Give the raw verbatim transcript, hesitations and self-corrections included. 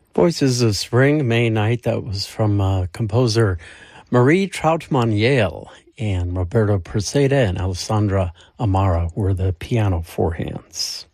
Voices of Spring, May Night, that was from uh, composer Marie Trautmann-Yale, and Roberto Preseda and Alessandra Amara were the piano forehands.